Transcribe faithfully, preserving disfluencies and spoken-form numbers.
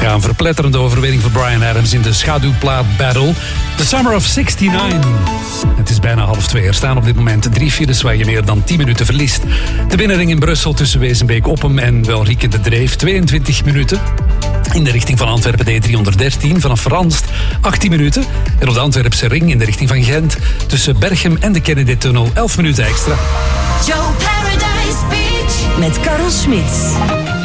gaan. Verpletterende overwinning voor Bryan Adams in de schaduwplaat Battle. The Summer of negenenzestig. Het is bijna half twee. Er staan op dit moment drie files waar je meer dan tien minuten verliest. De binnenring in Brussel tussen Wezenbeek, Oppem en Welrieke de Dreef, tweeëntwintig minuten. In de richting van Antwerpen D driehonderddertien vanaf Ranst, achttien minuten. En op de Antwerpse ring in de richting van Gent tussen Berchem en de Kennedy-tunnel, elf minuten extra. Joe Paradise Beach met Karel Smits.